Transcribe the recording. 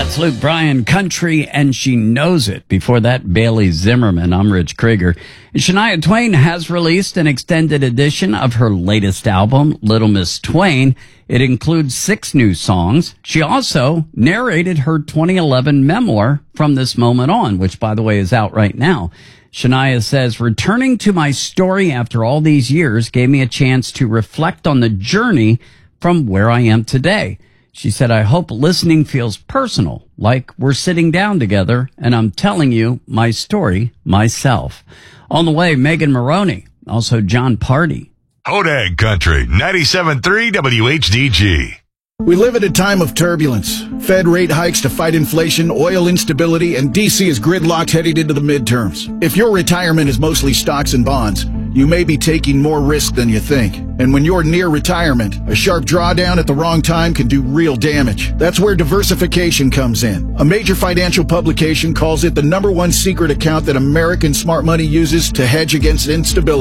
That's Luke Bryan, Country, and She Knows It. Before that, Bailey Zimmerman. I'm Rich Krieger. Shania Twain has released an extended edition of her latest album, Little Miss Twain. It includes 6 new songs. She also narrated her 2011 memoir, From This Moment On, which, by the way, is out right now. Shania says, returning to my story after all these years gave me a chance to reflect on the journey from where I am today. She said, I hope listening feels personal, like we're sitting down together and I'm telling you my story myself. On the way, Megan Maroney, also John Party. Hodag Country, 97.3 WHDG. We live at a time of turbulence. Fed rate hikes to fight inflation, oil instability, and D.C. is gridlocked heading into the midterms. If your retirement is mostly stocks and bonds, you may be taking more risk than you think. And when you're near retirement, a sharp drawdown at the wrong time can do real damage. That's where diversification comes in. A major financial publication calls it the #1 secret account that American smart money uses to hedge against instability.